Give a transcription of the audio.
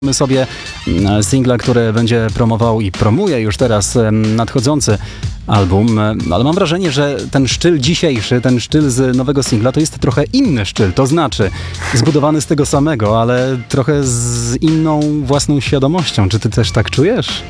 My sobie singla, który będzie promował i promuje już teraz nadchodzący album, ale mam wrażenie, że ten sztyl dzisiejszy, ten sztyl z nowego singla to jest trochę inny sztyl, to znaczy zbudowany z tego samego, ale trochę z inną własną świadomością. Czy ty też tak czujesz?